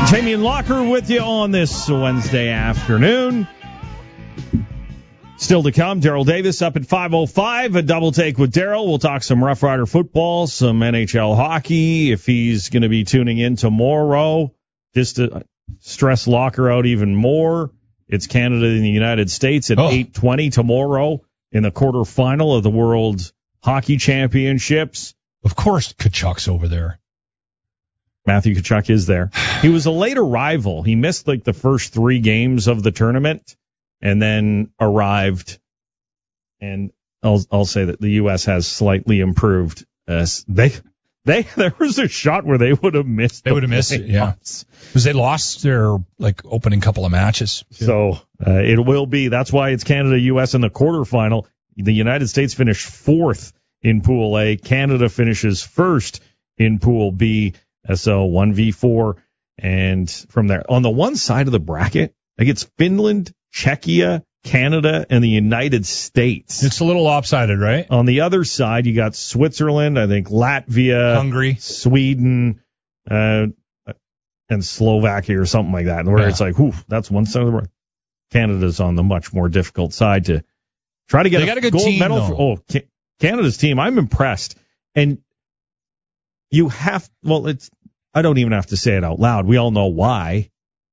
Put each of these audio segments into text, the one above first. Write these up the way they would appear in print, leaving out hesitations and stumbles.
Jamie and Locker with you on this Wednesday afternoon. Still to come, Daryl Davis up at 5:05. A double take with Daryl. We'll talk some Rough Rider football, some NHL hockey. If he's going to be tuning in tomorrow, just to stress Locker out even more, it's Canada and the United States at 8:20 tomorrow in the quarterfinal of the World Hockey Championships. Of course, Tkachuk's over there. Matthew Tkachuk is there. He was a late arrival. He missed like the first 3 games of the tournament and then arrived. And I'll say that the U.S. has slightly improved. There was a shot where they would have missed. They would have missed it, yeah. Because they lost their opening couple of matches. So it will be. That's why it's Canada-U.S. in the quarterfinal. The United States finished 4th in Pool A. Canada finishes 1st in Pool B. So 1v4, and from there, on the one side of the bracket, it's Finland, Czechia, Canada, and the United States. It's a little lopsided, right? On the other side, you got Switzerland, I think Latvia, Hungary, Sweden, and Slovakia or something like that, where it's like, that's one side of the bracket. Canada's on the much more difficult side to try to get a good gold team, medal. Canada's team, I'm impressed. And you have, I don't even have to say it out loud. We all know why.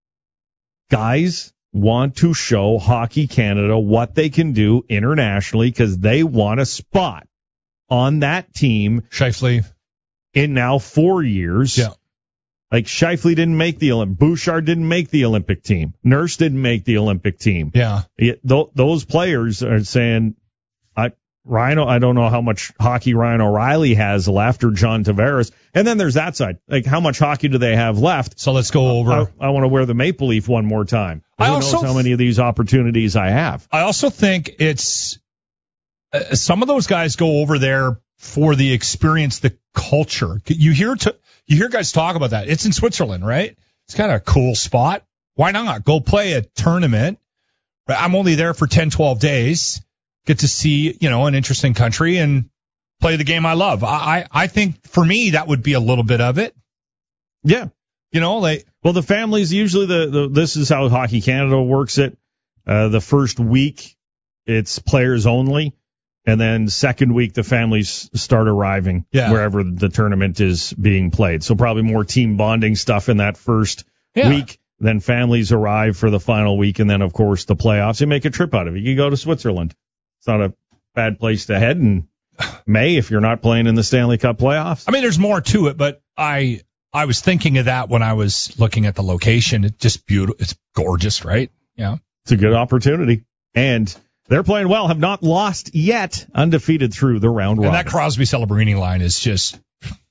Guys want to show Hockey Canada what they can do internationally because they want a spot on that team. Scheifele. In now 4 years. Yeah. Like Scheifele didn't make the Olympic. Bouchard didn't make the Olympic team. Nurse didn't make the Olympic team. Yeah. Those players are saying, Ryan, I don't know how much hockey Ryan O'Reilly has left or John Tavares. And then there's that side. Like, how much hockey do they have left? So let's go over. I want to wear the Maple Leaf one more time. Who knows how many of these opportunities I have? I also think it's some of those guys go over there for the experience, the culture. You hear guys talk about that. It's in Switzerland, right? It's kind of a cool spot. Why not? Go play a tournament. I'm only there for 10, 12 days. Get to see, an interesting country and play the game I love. I think for me that would be a little bit of it. Yeah. The families usually this is how Hockey Canada works it. The first week it's players only, and then second week the families start arriving wherever the tournament is being played. So probably more team bonding stuff in that first week. Then families arrive for the final week, and then of course the playoffs. You make a trip out of it. You go to Switzerland. It's not a bad place to head in May if you're not playing in the Stanley Cup playoffs. I mean, there's more to it, but I was thinking of that when I was looking at the location. It's just beautiful. It's gorgeous, right? Yeah. It's a good opportunity. And they're playing well, have not lost yet, undefeated through the round robin. And that Crosby Celebrini line is just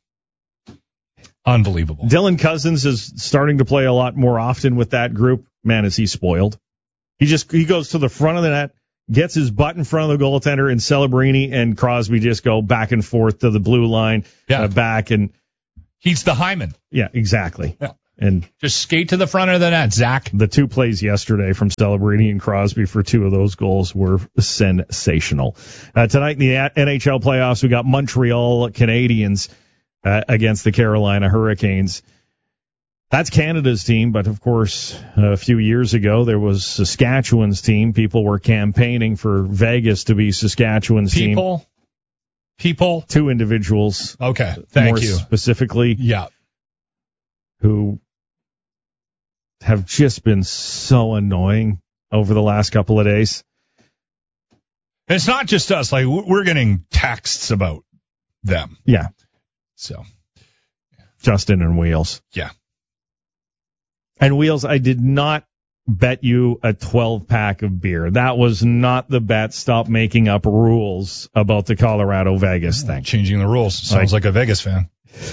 unbelievable. Dylan Cousins is starting to play a lot more often with that group. Man, is he spoiled. He goes to the front of the net, gets his butt in front of the goaltender, and Celebrini and Crosby just go back and forth to the blue line, back, and he's the Hyman. Yeah, exactly. Yeah. And just skate to the front of the net, Zach. The 2 plays yesterday from Celebrini and Crosby for 2 of those goals were sensational. Tonight in the NHL playoffs, we got Montreal Canadiens against the Carolina Hurricanes. That's Canada's team, but of course, a few years ago, there was Saskatchewan's team. People were campaigning for Vegas to be Saskatchewan's team. People? 2 individuals. Okay, thank you. More specifically. Yeah. Who have just been so annoying over the last couple of days. And it's not just us. Like, we're getting texts about them. Yeah. So. Justin and Wheels. Yeah. And Wheels, I did not bet you a 12-pack of beer. That was not the bet. Stop making up rules about the Colorado-Vegas thing. Changing the rules. Sounds like a Vegas fan.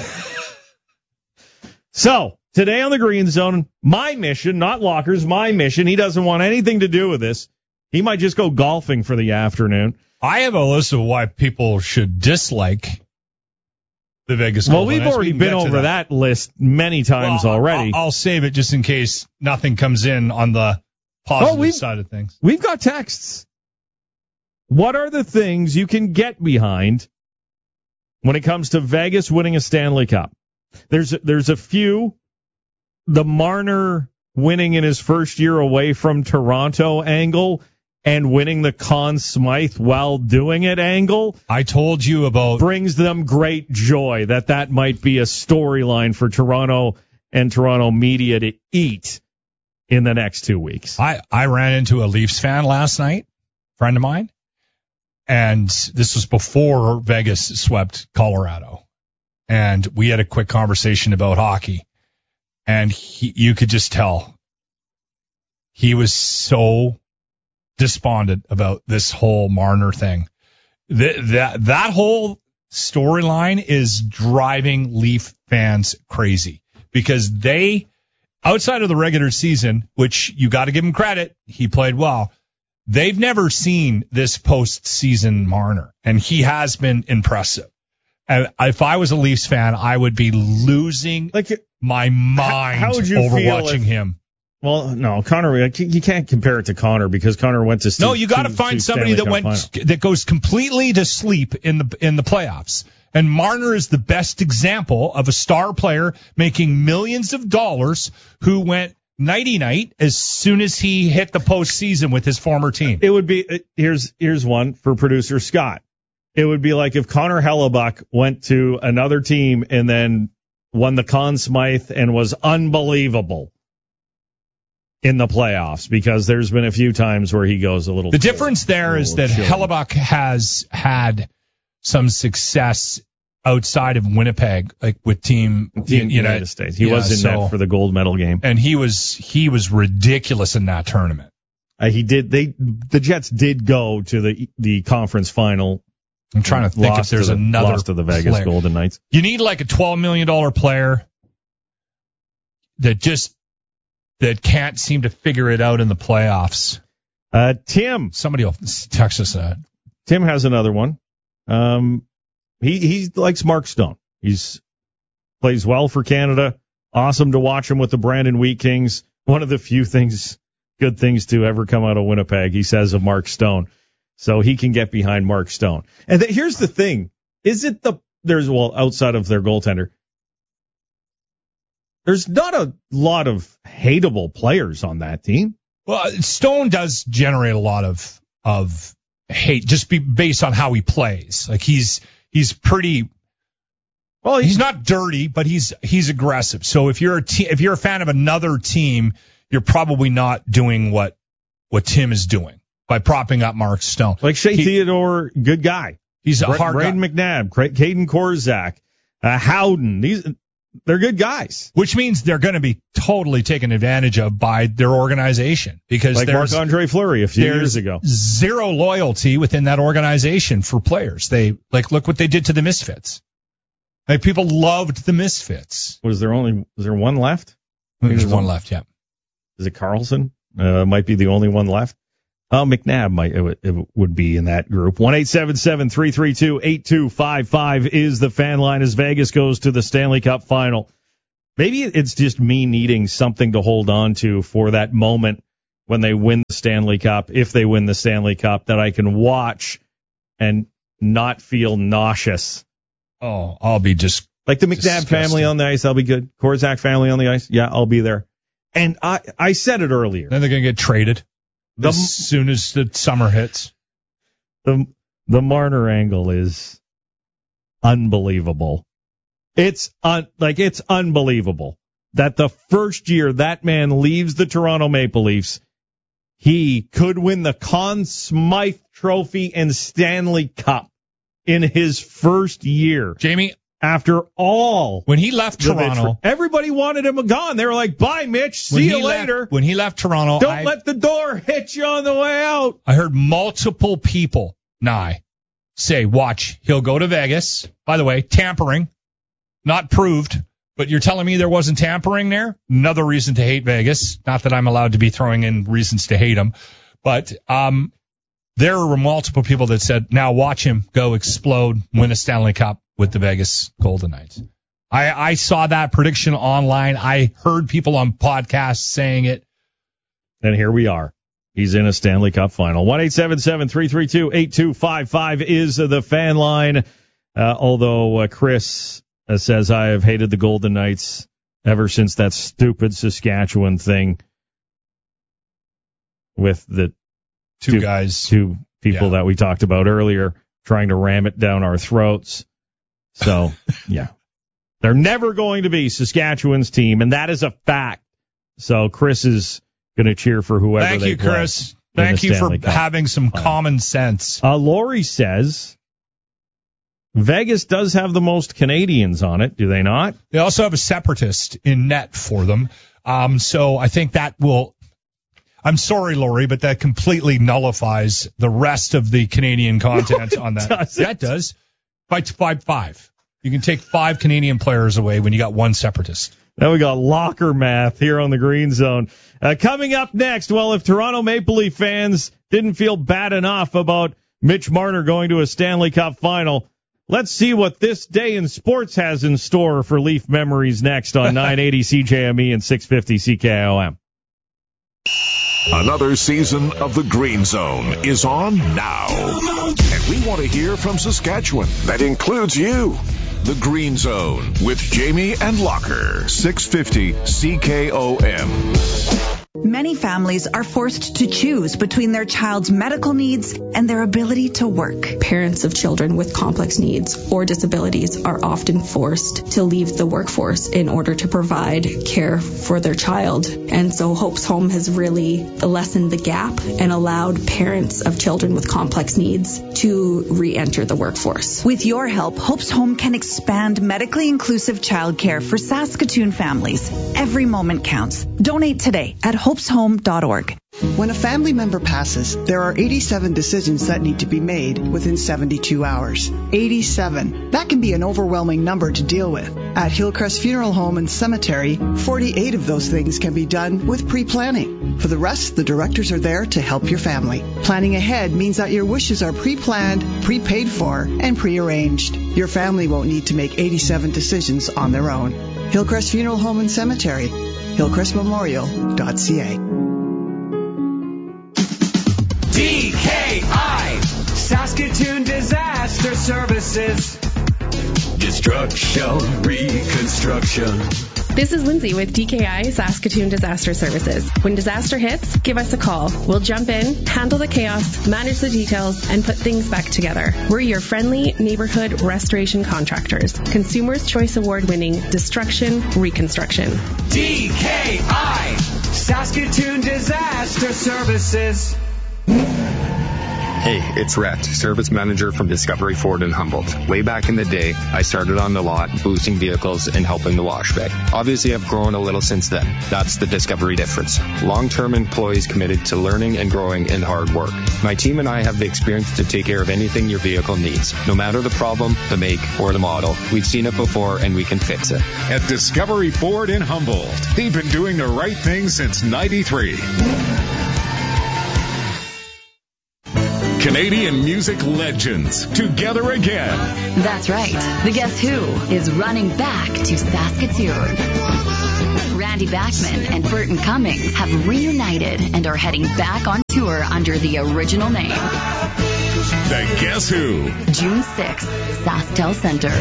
So, today on the Green Zone, my mission, not Locker's, my mission. He doesn't want anything to do with this. He might just go golfing for the afternoon. I have a list of why people should dislike the Vegas Golden Knights. Well, we've already been over that list many times already. I'll save it just in case nothing comes in on the positive side of things. We've got texts. What are the things you can get behind when it comes to Vegas winning a Stanley Cup? There's a few the Marner winning in his first year away from Toronto angle and winning the Conn Smythe while doing it angle. I told you about brings them great joy that might be a storyline for Toronto and Toronto media to eat in the next 2 weeks. I ran into a Leafs fan last night, friend of mine, and this was before Vegas swept Colorado. And we had a quick conversation about hockey, and you could just tell he was so despondent about this whole Marner thing. That whole storyline is driving Leaf fans crazy because they, outside of the regular season, which you got to give him credit, he played well. They've never seen this postseason Marner, and he has been impressive. And if I was a Leafs fan, I would be losing my mind how would you over feel watching him. Well, no, Connor, you can't compare it to Connor because Connor went to No, you got to find somebody that goes completely to sleep in the playoffs. And Marner is the best example of a star player making millions of dollars who went nighty-night as soon as he hit the postseason with his former team. It would be here's one for producer Scott. It would be like if Connor Hellebuck went to another team and then won the Conn Smythe and was unbelievable in the playoffs, because there's been a few times where he goes a little. The difference there is that Hellebuck has had some success outside of Winnipeg, like with team United States. He was in net for the gold medal game, and he was ridiculous in that tournament. The Jets did go to the conference final. I'm trying to think if there's another lost to the Vegas player. Golden Knights. You need like a $12 million player that can't seem to figure it out in the playoffs. Tim. Somebody will text us that. Tim has another one. He likes Mark Stone. He's plays well for Canada. Awesome to watch him with the Brandon Wheat Kings. One of the few good things to ever come out of Winnipeg, he says, of Mark Stone. So he can get behind Mark Stone. And here's the thing. Outside of their goaltender, there's not a lot of hateable players on that team. Well, Stone does generate a lot of hate just based on how he plays. Like he's pretty. Well, he's not dirty, but he's aggressive. So if you're a fan of another team, you're probably not doing what Tim is doing by propping up Mark Stone. Like Shea Theodore, good guy. He's a hard guy. Braden McNabb, Caden Korzak, Howden. They're good guys. Which means they're going to be totally taken advantage of by their organization, because like Marc-Andre Fleury a few years ago. Zero loyalty within that organization for players. They look what they did to the Misfits. Like, people loved the Misfits. Was there one left? There's one left, yeah. Is it Carlson? Might be the only one left. McNabb it would be in that group. 1-877-332-8255 is the fan line as Vegas goes to the Stanley Cup final. Maybe it's just me needing something to hold on to for that moment when they win the Stanley Cup, if they win the Stanley Cup, that I can watch and not feel nauseous. Oh, I'll be just like the McNabb family on the ice. I'll be good. Korzak family on the ice. Yeah, I'll be there. And I said it earlier. Then they're going to get traded as soon as the summer hits. The Marner angle is unbelievable. It's unbelievable that the first year that man leaves the Toronto Maple Leafs, he could win the Conn Smythe Trophy and Stanley Cup in his first year. Jamie, after all, when he left Toronto, everybody wanted him gone. They were like, "Bye, Mitch. See you later." When he left Toronto, don't let the door hit you on the way out. I heard multiple people say, "Watch, he'll go to Vegas." By the way, tampering, not proved, but you're telling me there wasn't tampering there? Another reason to hate Vegas. Not that I'm allowed to be throwing in reasons to hate him, but there were multiple people that said, "Now watch him go explode, win a Stanley Cup with the Vegas Golden Knights." I saw that prediction online. I heard people on podcasts saying it. And here we are. He's in a Stanley Cup final. 1-877-332-8255 is the fan line. Although Chris says, I have hated the Golden Knights ever since that stupid Saskatchewan thing with the two people that we talked about earlier trying to ram it down our throats. So, yeah. They're never going to be Saskatchewan's team, and that is a fact. So Chris is going to cheer for whoever Thank they you, play. Chris. Thank you for having some common sense. Lori says Vegas does have the most Canadians on it, do they not? They also have a separatist in net for them. So I think that will... I'm sorry, Lori, but that completely nullifies the rest of the Canadian content on that. Doesn't. That does. By 5. You can take 5 Canadian players away when you got one separatist. Now we got locker math here on the Green Zone. Coming up next, well, if Toronto Maple Leaf fans didn't feel bad enough about Mitch Marner going to a Stanley Cup final, let's see what this day in sports has in store for Leaf memories next on 980 CJME and 650 CKOM. Another season of the Green Zone is on now. And we want to hear from Saskatchewan. That includes you. The Green Zone with Jamie and Locker. 650 CKOM. Many families are forced to choose between their child's medical needs and their ability to work. Parents of children with complex needs or disabilities are often forced to leave the workforce in order to provide care for their child. And so Hope's Home has really lessened the gap and allowed parents of children with complex needs to re-enter the workforce. With your help, Hope's Home can expand medically inclusive childcare for Saskatoon families. Every moment counts. Donate today at hopeshome.org. When a family member passes, there are 87 decisions that need to be made within 72 hours. 87. That can be an overwhelming number to deal with. At Hillcrest Funeral Home and Cemetery, 48 of those things can be done with pre-planning. For the rest, the directors are there to help your family. Planning ahead means that your wishes are pre-planned, prepaid for, and pre-arranged. Your family won't need to make 87 decisions on their own. Hillcrest Funeral Home and Cemetery, hillcrestmemorial.ca. DKI, Saskatoon Disaster Services. Destruction, reconstruction. This is Lindsay with DKI Saskatoon Disaster Services. When disaster hits, give us a call. We'll jump in, handle the chaos, manage the details, and put things back together. We're your friendly neighborhood restoration contractors. Consumers' Choice Award-winning Destruction Reconstruction. DKI, Saskatoon Disaster Services. Hey, it's Rhett, service manager from Discovery Ford in Humboldt. Way back in the day, I started on the lot, boosting vehicles and helping the wash bay. Obviously, I've grown a little since then. That's the Discovery difference. Long-term employees committed to learning and growing in hard work. My team and I have the experience to take care of anything your vehicle needs. No matter the problem, the make, or the model, we've seen it before and we can fix it. At Discovery Ford in Humboldt, they've been doing the right thing since '93. Canadian music legends together again. That's right. The Guess Who is running back to Saskatoon. Randy Bachman and Burton Cummings have reunited and are heading back on tour under the original name. The Guess Who. June 6th, SaskTel Center.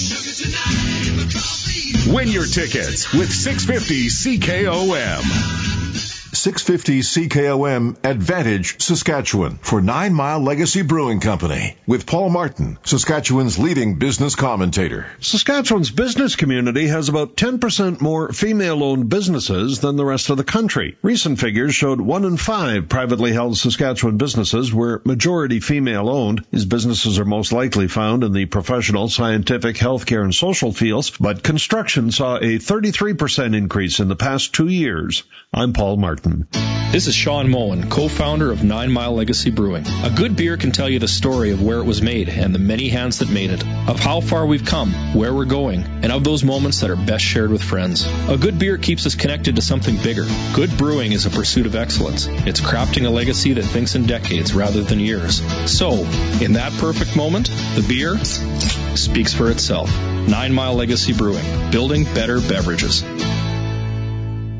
Win your tickets with 650 CKOM. 650 CKOM Advantage, Saskatchewan, for 9 Mile Legacy Brewing Company, with Paul Martin, Saskatchewan's leading business commentator. Saskatchewan's business community has about 10% more female-owned businesses than the rest of the country. Recent figures showed 1 in 5 privately held Saskatchewan businesses were majority female-owned. These businesses are most likely found in the professional, scientific, healthcare, and social fields, but construction saw a 33% increase in the past 2 years. I'm Paul Martin. This is Sean Moen, co-founder of 9 Mile Legacy Brewing. A good beer can tell you the story of where it was made and the many hands that made it, of how far we've come, where we're going, and of those moments that are best shared with friends. A good beer keeps us connected to something bigger. Good brewing is a pursuit of excellence. It's crafting a legacy that thinks in decades rather than years. So, in that perfect moment, the beer speaks for itself. 9 Mile Legacy Brewing, building better beverages.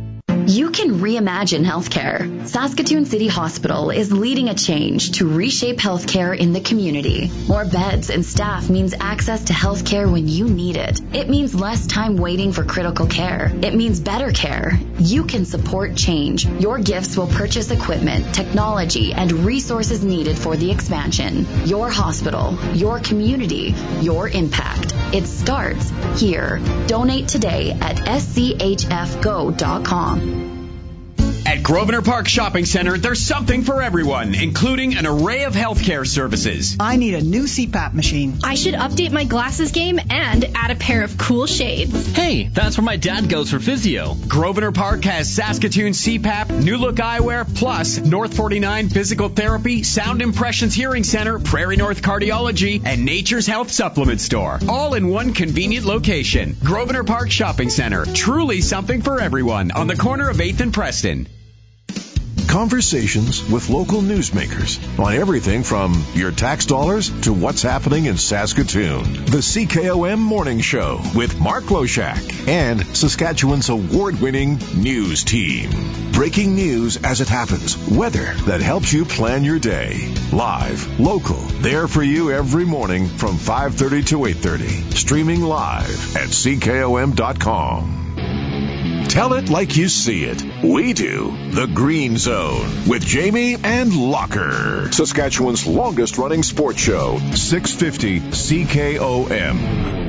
You can reimagine healthcare. Saskatoon City Hospital is leading a change to reshape healthcare in the community. More beds and staff means access to healthcare when you need it. It means less time waiting for critical care. It means better care. You can support change. Your gifts will purchase equipment, technology, and resources needed for the expansion. Your hospital, your community, your impact. It starts here. Donate today at schfgo.com. At Grosvenor Park Shopping Center, there's something for everyone, including an array of healthcare services. I need a new CPAP machine. I should update my glasses game and add a pair of cool shades. Hey, that's where my dad goes for physio. Grosvenor Park has Saskatoon CPAP, New Look Eyewear, plus North 49 Physical Therapy, Sound Impressions Hearing Center, Prairie North Cardiology, and Nature's Health Supplement Store. All in one convenient location. Grosvenor Park Shopping Center. Truly something for everyone on the corner of 8th and Preston. Conversations with local newsmakers on everything from your tax dollars to what's happening in Saskatoon. The CKOM Morning Show with Mark Loshak and Saskatchewan's award-winning news team. Breaking news as it happens. Weather that helps you plan your day. Live, local, there for you every morning from 5:30 to 8:30. Streaming live at CKOM.com. Tell it like you see it. We do. The Green Zone with Jamie and Locker. Saskatchewan's longest running sports show, 650 CKOM.